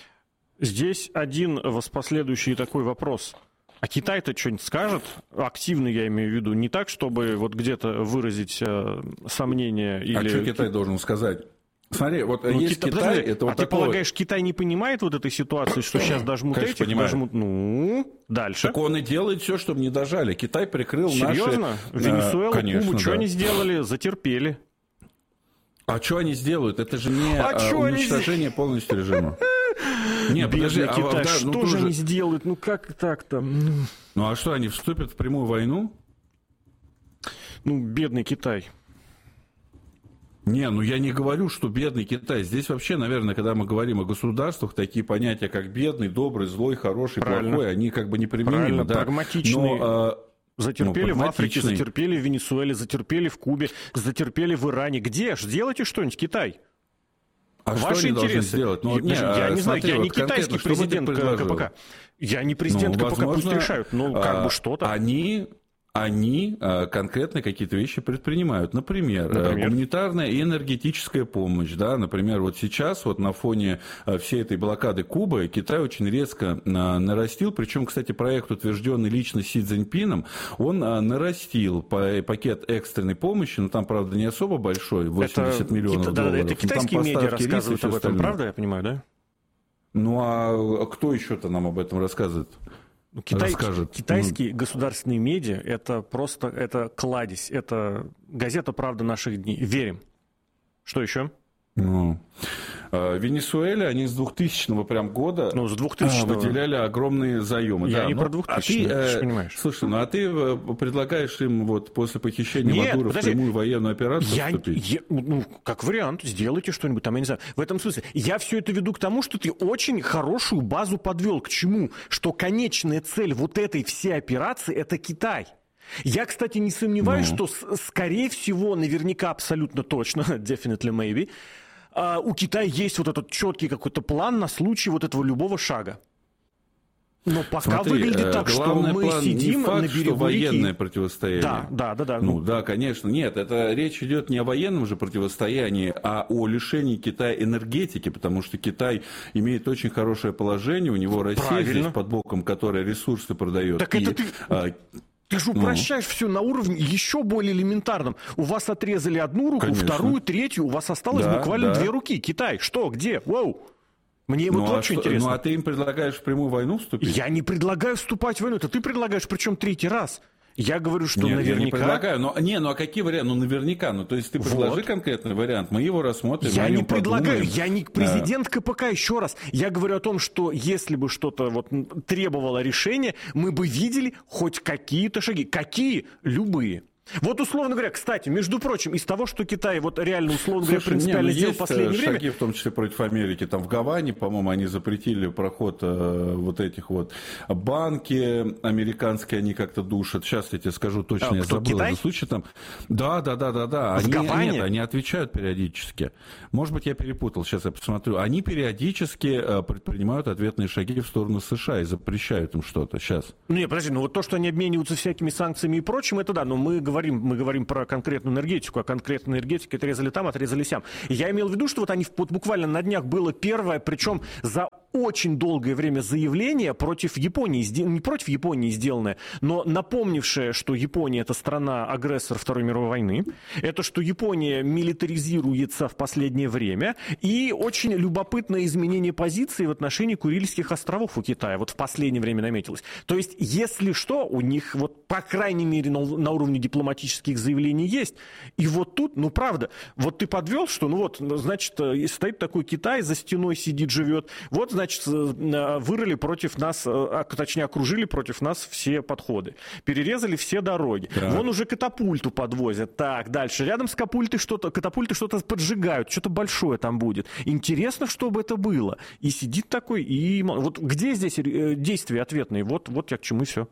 Здесь один воспоследующий такой вопрос. А Китай-то что-нибудь скажет? Активно я имею в виду. Не так, чтобы вот где-то выразить э, сомнения. Или... А что Китай должен сказать? Смотри, вот ну, есть Китай, подожди, это вот а такое... ты полагаешь, Китай не понимает вот этой ситуации, что сейчас дожмут Конечно, этих, понимает. дожмут... Ну, дальше. Так он и делает все, чтобы не дожали. Китай прикрыл Серьезно? наши... Венесуэлу, Конечно, Кубу, что да. они сделали? Затерпели. А что они сделают? Это же не а а, уничтожение они... полностью режима. Нет, подожди, а, Китай, да, что ну, же они сделают? Ну как так-то? Ну а что, они вступят в прямую войну? Ну, бедный Китай. Не, ну я не говорю, что бедный Китай. Здесь вообще, наверное, когда мы говорим о государствах, такие понятия, как бедный, добрый, злой, хороший, Правильно. плохой, они как бы неприменимы. Да. Прагматичный. Но, Затерпели ну, в Африке, затерпели в Венесуэле, затерпели в Кубе, затерпели в Иране. Где ж? Сделайте что-нибудь, Китай. А Ваши что они интересы. Сделать? Ну, не, я а, не знаю, я вот не китайский президент КПК. Я не президент ну, КПК, возможно, пусть решают. Ну, как а, бы что-то. Они... Они конкретно какие-то вещи предпринимают. Например, Например, гуманитарная и энергетическая помощь. Да? Например, вот сейчас вот на фоне всей этой блокады Кубы Китай очень резко нарастил, причем, кстати, проект, утвержденный лично Си Цзиньпином, он нарастил пакет экстренной помощи, но там, правда, не особо большой, восемьдесят это, миллионов это, долларов. Это китайские медиа рассказывают об этом, правда, я понимаю, да? Ну, а кто еще-то нам об этом рассказывает? Китай, китайские государственные медиа – это просто это кладезь, это газета «Правда наших дней». Верим. Что еще? Ну, в Венесуэле они с двухтысячного прям года ну, с двухтысячного выделяли огромные заемы. Я да, не но, про двухтысячные, а ты, ты понимаешь. Слушай, ну а ты предлагаешь им вот после похищения Нет, Мадуро в прямую военную операцию я, вступить? Я, ну, как вариант, сделайте что-нибудь там, я не знаю. В этом смысле, я все это веду к тому, что ты очень хорошую базу подвел. К чему? Что конечная цель вот этой всей операции – это Китай. Я, кстати, не сомневаюсь, ну. что, скорее всего, наверняка, абсолютно точно, definitely maybe, у Китая есть вот этот четкий какой-то план на случай вот этого любого шага. Но пока Смотри, выглядит так, что мы сидим не факт, на берегу что военное реки. Противостояние. Да, да, да, да. Ну да, конечно. Нет, это речь идет не о военном же противостоянии, а о лишении Китая энергетики, потому что Китай имеет очень хорошее положение, у него Россия Правильно. здесь под боком, которая ресурсы продает. Так и, это ты... а, Ты же упрощаешь ну. все на уровне еще более элементарном. У вас отрезали одну руку, Конечно. вторую, третью, у вас осталось да, буквально да. две руки. Китай, что, где? Воу! Мне ну, вот а очень что, интересно. Ну, а ты им предлагаешь в прямую войну вступить? Я не предлагаю вступать в войну, это ты предлагаешь, причем третий раз. Я говорю, что Нет, наверняка... я не предлагаю. Но, не, ну а какие варианты? Ну, наверняка. Ну, то есть, ты предложи вот. конкретный вариант, мы его рассмотрим. Я не предлагаю, подумаем. я не президент КПК, еще раз. Я говорю о том, что если бы что-то вот требовало решения, мы бы видели хоть какие-то шаги. Какие? Любые. Вот, условно говоря, кстати, между прочим, из того, что Китай вот реально, условно говоря, принципиально сделал в последнее шаги, время... в том числе против Америки. Там в Гаване, по-моему, они запретили проход э, вот этих вот банки американские, они как-то душат. Сейчас я тебе скажу точно, а, я забыл Китай? этот случай. Там... Да, да, да, да, да. Они, Гаване? Нет, они отвечают периодически. Может быть, я перепутал, сейчас я посмотрю. Они периодически э, предпринимают ответные шаги в сторону США и запрещают им что-то. Сейчас. Ну, нет, подожди, ну вот то, что они обмениваются всякими санкциями и прочим, это да, но мы говорим Мы говорим про конкретную энергетику, а конкретную энергетику отрезали там, отрезали сям. И я имел в виду, что вот они вот буквально на днях было первое, причем за очень долгое время заявление против Японии, не против Японии сделанное, но напомнившее, что Япония — это страна-агрессор Второй мировой войны, это что Япония милитаризируется в последнее время, и очень любопытное изменение позиции в отношении Курильских островов у Китая, вот в последнее время наметилось. То есть, если что, у них вот, по крайней мере, на, на уровне дипломатических заявлений есть. И вот тут, ну правда, вот ты подвел, что, ну вот, значит, стоит такой Китай, за стеной сидит, живет, вот, значит, вырыли против нас, точнее, окружили против нас все подходы. Перерезали все дороги. Да. Вон уже катапульту подвозят. Так, дальше. Рядом с катапультой что-то, катапульты что-то поджигают. Что-то большое там будет. Интересно, чтобы это было. И сидит такой, и... Вот где здесь действия ответные? Вот, вот я к чему и все.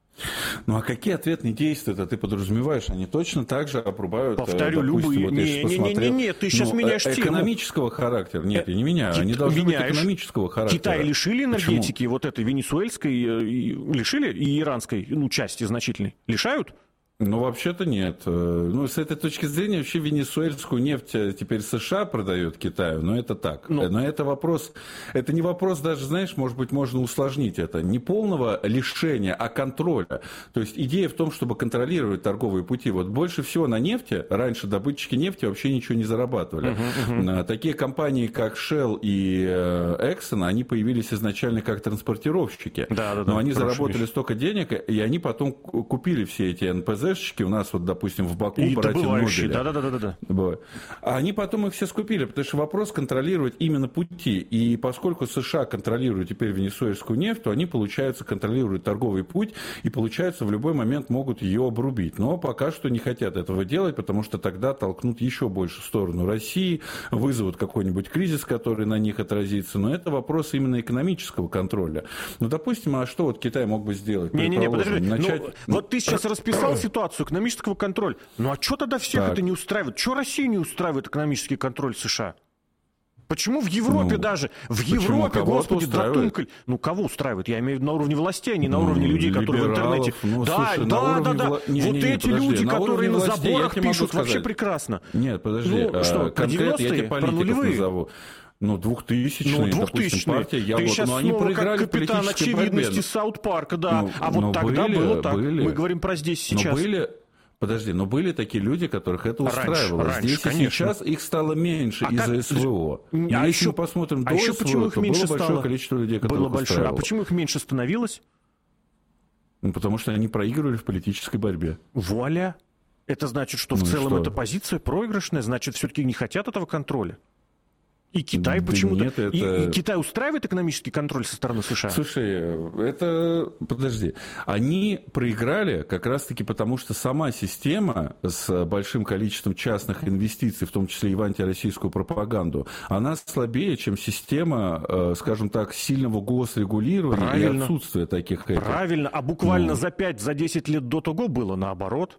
Ну, а какие ответные действия-то ты подразумеваешь? Они точно так же обрубают... Повторю, допустим, любые... Вот не, не, не, не, не, ты сейчас ну, меняешь тему. Экономического характера. Нет, я не меняю. Они должны меняешь. быть экономического характера. Китай лишили энергетики, Почему? вот этой венесуэльской, лишили, и иранской, ну, части значительной. Лишают? Ну, вообще-то нет. Ну, с этой точки зрения, вообще венесуэльскую нефть теперь США продает Китаю, но это так. Ну, но это вопрос, это не вопрос даже, знаешь, может быть, можно усложнить это. Не полного лишения, а контроля. То есть идея в том, чтобы контролировать торговые пути. Вот больше всего на нефти, раньше добытчики нефти вообще ничего не зарабатывали. Uh-huh, uh-huh. Такие компании, как Shell и Exxon, они появились изначально как транспортировщики. Да, да, да, но они заработали вещь. столько денег, и они потом купили все эти эн пэ зэ у нас, вот, допустим, в Баку, братья Нобеля. Да, да, да, да, да. А они потом их все скупили, потому что вопрос контролировать именно пути. И поскольку США контролируют теперь венесуэльскую нефть, то они, получается, контролируют торговый путь и, получается, в любой момент могут ее обрубить. Но пока что не хотят этого делать, потому что тогда толкнут еще больше в сторону России, вызовут какой-нибудь кризис, который на них отразится. Но это вопрос именно экономического контроля. Ну, допустим, а что вот Китай мог бы сделать? Не-не-не, подожди. Начать... Ну, вот ты сейчас расписал ситуацию экономического контроля. Ну а что тогда всех так. это не устраивает? Что Россию не устраивает экономический контроль США? Почему в Европе ну, даже? В Европе, господи, Датункаль. Ну, кого устраивает? Я имею в виду на уровне властей, а не на ну, уровне людей, которые в интернете... Ну, да, слушай, да, да, да. Вла... Не, вот не, не, эти подожди, люди, на которые на властей, заборах пишут, вообще прекрасно. Нет, подожди. Ну, что, конкретно я тебе политиков назову. Ну, двухтысячные, ну, допустим, партия. Я Ты вот, сейчас но они снова проиграли как капитан очевидности борьбе. Саут-парка, да. Ну, а вот тогда были, было так. Были. Мы говорим про здесь сейчас. Но были... Подожди, но были такие люди, которых это устраивало. Раньше, Здесь раньше, и сейчас их стало меньше а из-за как... эс вэ о. А если еще мы посмотрим а до еще эс вэ о, почему их то меньше было стало? большое количество людей, которых было большое. устраивало. А почему их меньше становилось? Ну, потому что они проигрывали в политической борьбе. Вуаля! Это значит, что ну в целом что? эта позиция проигрышная, значит, все-таки не хотят этого контроля. И Китай да почему-то... Нет, это... и, и Китай устраивает экономический контроль со стороны США? Слушай, это... Подожди. Они проиграли как раз-таки потому, что сама система с большим количеством частных инвестиций, в том числе и в антироссийскую пропаганду, она слабее, чем система, скажем так, сильного госрегулирования Правильно. и отсутствия таких... Правильно. А буквально ну... за пять-десять лет до того было наоборот.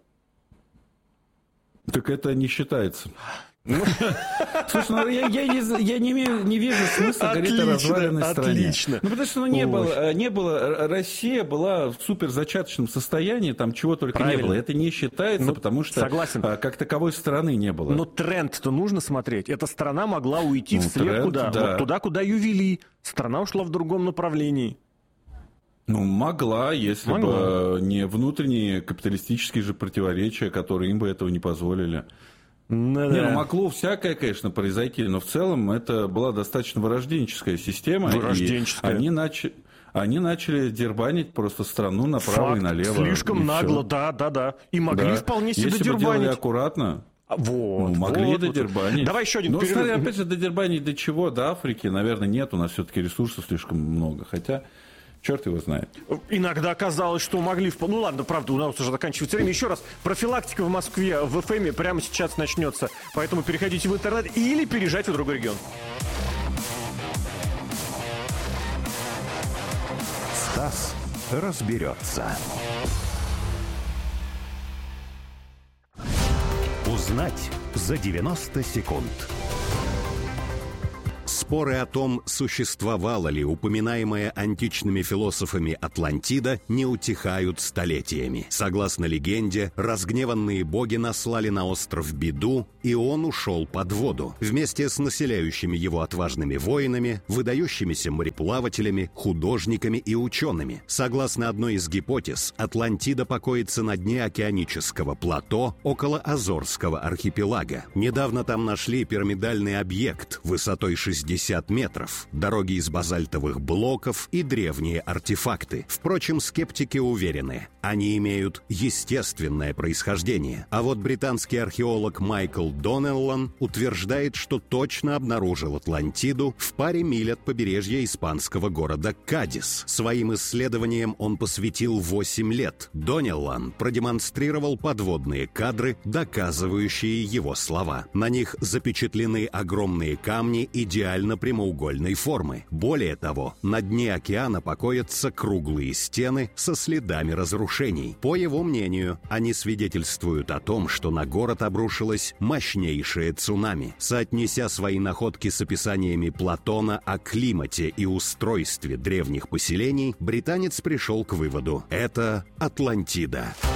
Так это не считается. Слушай, ну, я, я, я не, имею, не вижу смысла говорить о разваленной стране. Отлично. Ну, потому что ну, не, было, не было, Россия была в суперзачаточном состоянии, там чего только Правильно. не было. Это не считается, ну, потому что согласен. как таковой страны не было. Но тренд-то нужно смотреть. Эта страна могла уйти ну, вслед тренд, куда? Да. Вот туда, куда ее вели. Страна ушла в другом направлении. Ну, могла, если могла. бы не внутренние капиталистические же противоречия, которые им бы этого не позволили. Ну, не, да. ну, могло всякое, конечно, произойти, но в целом это была достаточно вырожденческая система. Вырожденческая. И они начали... Они начали дербанить просто страну направо Факт. и налево. Слишком и нагло, все. да, да, да. И могли да. вполне себе Если додербанить. Если бы делали аккуратно, вот, ну, могли вот, додербанить. Вот. Давай еще один Но, перерыв. смотри, опять же, додербанить до чего? До Африки, наверное, нет. У нас все-таки ресурсов слишком много. Хотя... Черт его знает. Иногда казалось, что могли... Ну ладно, правда, у нас уже заканчивается время. Еще раз, профилактика в Москве в эф эм прямо сейчас начнется. Поэтому переходите в интернет или переезжайте в другой регион. Стас разберется. Узнать за девяносто секунд. Споры о том, существовала ли упоминаемая античными философами Атлантида, не утихают столетиями. Согласно легенде, разгневанные боги наслали на остров беду, и он ушел под воду. Вместе с населяющими его отважными воинами, выдающимися мореплавателями, художниками и учеными. Согласно одной из гипотез, Атлантида покоится на дне океанического плато около Азорского архипелага. Недавно там нашли пирамидальный объект высотой шестьдесят метров, дороги из базальтовых блоков и древние артефакты. Впрочем, скептики уверены, они имеют естественное происхождение. А вот британский археолог Майкл Донеллан утверждает, что точно обнаружил Атлантиду в паре миль от побережья испанского города Кадис. Своим исследованиям он посвятил восемь лет. Донеллан продемонстрировал подводные кадры, доказывающие его слова. На них запечатлены огромные камни идеально прямоугольной формы. Более того, на дне океана покоятся круглые стены со следами разрушений. По его мнению, они свидетельствуют о том, что на город обрушилось мощнейшее цунами. Соотнеся свои находки с описаниями Платона о климате и устройстве древних поселений, британец пришел к выводу: это Атлантида.